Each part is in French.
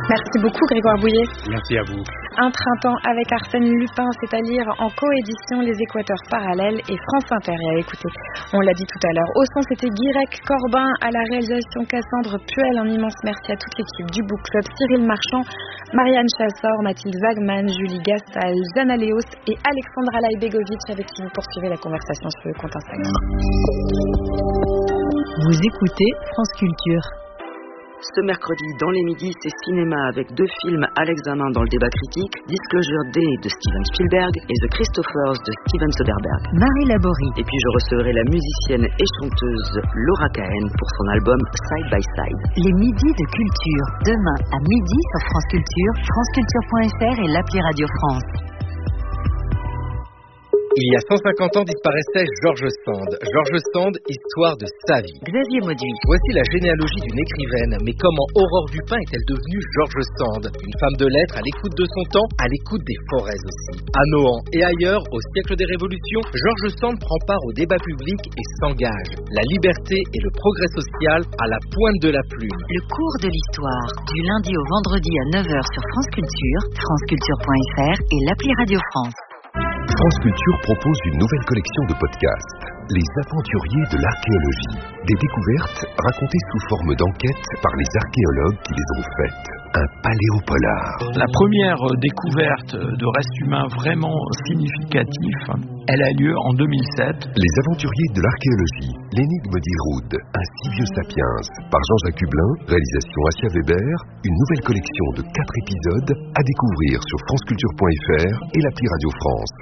Merci beaucoup Grégoire Bouillet. Merci à vous. Un printemps avec Arsène Lupin, c'est à lire en coédition Les Équateurs Parallèles et France Inter. Et à écouter, on l'a dit tout à l'heure. Au son, c'était Guirec Corbin, à la réalisation Cassandre Puel. Un immense merci à toute l'équipe du Book Club, Cyril Marchand, Marianne Chassor, Mathilde Wagman, Julie Gastal, Zana Léos et Alexandra Laibegovic, avec qui vous poursuivez la conversation sur le compte Instagram. Vous écoutez France Culture. Ce mercredi, dans les midis, c'est cinéma avec 2 films à l'examen dans le débat critique, Disclosure Day de Steven Spielberg et The Christophers de Steven Soderbergh. Marie Laborie. Et puis je recevrai la musicienne et chanteuse Laura Cahen pour son album Side by Side. Les midis de culture, demain à midi sur France Culture, franceculture.fr et l'appli Radio France. Il y a 150 ans disparaissait George Sand. George Sand, histoire de sa vie. Xavier Mauduit. Voici la généalogie d'une écrivaine. Mais comment Aurore Dupin est-elle devenue George Sand? Une femme de lettres à l'écoute de son temps, à l'écoute des forêts aussi. À Nohant et ailleurs, au siècle des révolutions, George Sand prend part au débat public et s'engage. La liberté et le progrès social à la pointe de la plume. Le cours de l'histoire, du lundi au vendredi à 9h sur France Culture, franceculture.fr et l'appli Radio France. France Culture propose une nouvelle collection de podcasts, Les Aventuriers de l'Archéologie. Des découvertes racontées sous forme d'enquête par les archéologues qui les ont faites. Un paléopolar. La première découverte de restes humains vraiment significatifs, elle a lieu en 2007. Les Aventuriers de l'Archéologie, l'énigme d'Irhoud, un Sibieux sapiens, par Jean-Jacques Hublin, réalisation Asia Weber, une nouvelle collection de 4 épisodes à découvrir sur franceculture.fr et l'appli Radio France.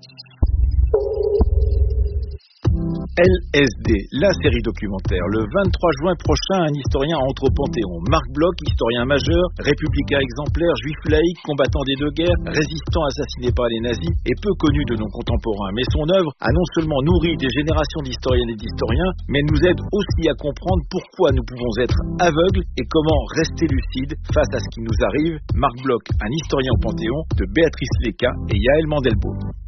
LSD, la série documentaire. Le 23 juin prochain, un historien entre au Panthéon. Marc Bloch, historien majeur, républicain exemplaire, juif laïque, combattant des 2 guerres, résistant assassiné par les nazis et peu connu de nos contemporains. Mais son œuvre a non seulement nourri des générations d'historiennes et d'historiens, mais nous aide aussi à comprendre pourquoi nous pouvons être aveugles et comment rester lucides face à ce qui nous arrive. Marc Bloch, un historien au Panthéon, de Béatrice Léca et Yaël Mandelbaum.